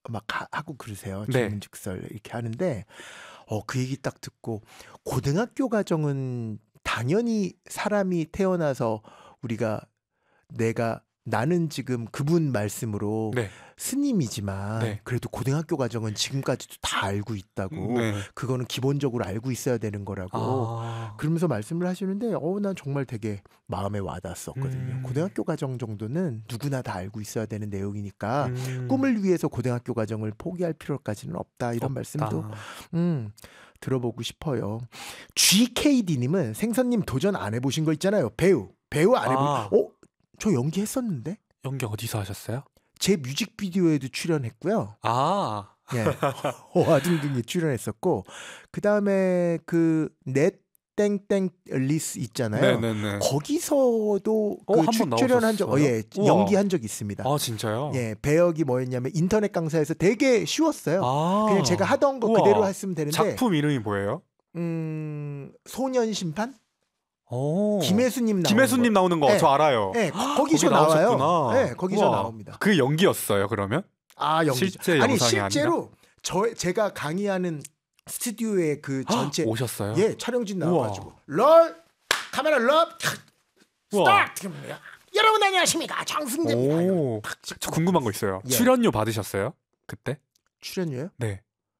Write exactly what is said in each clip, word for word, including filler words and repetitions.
막 가, 하고 그러세요. 네. 질문즉설 이렇게 하는데 어, 그 얘기 딱 듣고 고등학교 과정은 당연히 사람이 태어나서 우리가 내가 나는 지금 그분 말씀으로 네. 스님이지만 네. 그래도 고등학교 과정은 지금까지도 다 알고 있다고 네. 그거는 기본적으로 알고 있어야 되는 거라고 아. 그러면서 말씀을 하시는데 어, 난 정말 되게 마음에 와닿았었거든요. 음. 고등학교 과정 정도는 누구나 다 알고 있어야 되는 내용이니까 음. 꿈을 위해서 고등학교 과정을 포기할 필요까지는 없다 이런 없다. 말씀도 음, 들어보고 싶어요. 지케이디님은 생선님 도전 안 해보신 거 있잖아요. 배우 배우 안 해보 아. 어? 저 연기했었는데 연기 어디서 하셨어요? 제 뮤직비디오에도 출연했고요. 아. 예, 어아둥둥이 출연했었고 그 다음에 그넷 땡땡 리스 있잖아요. 네네네. 거기서도 어, 그 한번 출- 출연한 적, 어, 나오셨어요? 예, 우와. 연기한 적 있습니다. 아 진짜요? 예, 배역이 뭐였냐면 인터넷 강사에서 되게 쉬웠어요. 아. 그냥 제가 하던 거 우와. 그대로 했으면 되는데, 작품 이름이 뭐예요? 음, 소년 심판? 오. 김혜수님 나오는 김혜수님 거. 나오는 거 네. 저 알아요. 네, 거- 거기서 거기 나와요. 나오셨구나. 네, 거기서 우와. 나옵니다. 그 연기였어요 그러면? 아, 연기. 실제 아니 영상이 실제로 저 제가 강의하는 스튜디오의 그 전체 오셨어요? 예 촬영진 나와가지고 롤 카메라 럽 우와. 스타트. 여러분 안녕하십니까 장승재입니다. 오. 저 궁금한 거 있어요. 예. 출연료 받으셨어요? 그때? 출연료요? 네.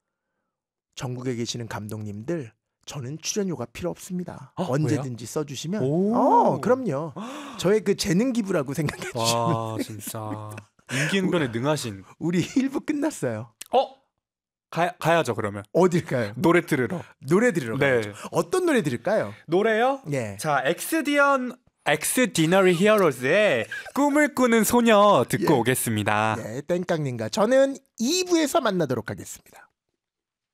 전국에 계시는 감독님들 저는 출연료가 필요 없습니다. 아, 언제든지 써주시면 오. 어 그럼요. 저의 그 재능 기부라고 생각해 주시면 와 진짜 임기응변에 능하신. 우리 일 부 끝났어요. 어? 가, 가야죠 그러면. 어딜 가요? 노래 들으러. 노래 들으러 네. 가야죠. 어떤 노래 들을까요? 노래요? 예. 자 엑스디언 엑스디너리 히어로즈의 꿈을 꾸는 소녀 듣고 예. 오겠습니다. 예, 땡깡님과 저는 이 부에서 만나도록 하겠습니다.